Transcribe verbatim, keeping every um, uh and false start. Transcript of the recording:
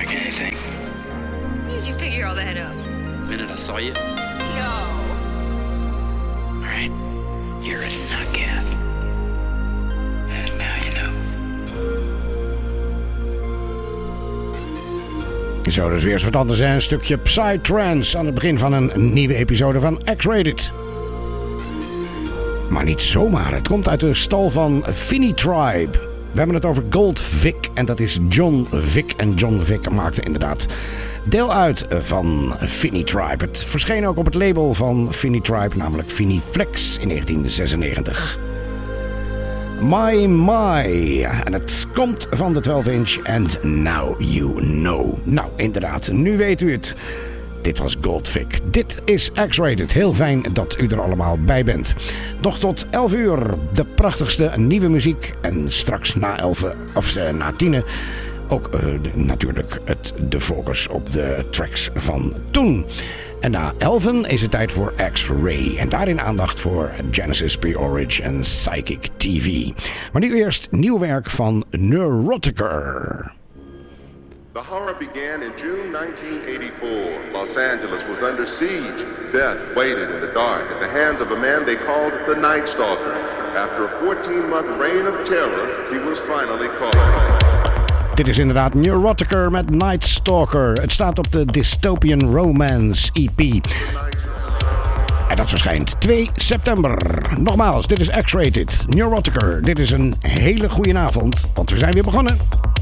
anything. When did you figure all that up? The minute I saw you. No. All right. You're a nugget. And now you know. Zo, dus weer eens wat anders, hè? Een stukje Psytrance aan het begin van een nieuwe episode van X-Rated. Maar niet zomaar, het komt uit de stal van Finny Tribe. We hebben het over Gold Vic en dat is John Vic. En John Vic maakte inderdaad deel uit van Finny Tribe. Het verscheen ook op het label van Finny Tribe, namelijk Finny Flex in negentien zesennegentig. My My. En het komt van de twaalf inch and Now You Know. Nou, inderdaad, nu weet u het. Dit was Goldvic. Dit is X-Rated. Heel fijn dat u er allemaal bij bent. Nog tot elf uur de prachtigste nieuwe muziek. En straks na elf, of uh, na tienen ook uh, de, natuurlijk het, de focus op de tracks van toen. En na elfen is het tijd voor X-Ray. En daarin aandacht voor Genesis P-Origin en Psychic T V. Maar nu eerst nieuw werk van Neurotiker. The horror began in June nineteen eighty-four. Los Angeles was under siege. Death waited in the dark at the hands of a man they called the Night Stalker. After a fourteen-month reign of terror, he was finally caught. Dit is inderdaad Neurotiker met Night Stalker. Het staat op de Dystopian Romance E P. En dat verschijnt twee september. Nogmaals, dit is X-Rated. Neurotiker, dit is een hele goede avond, want we zijn weer begonnen.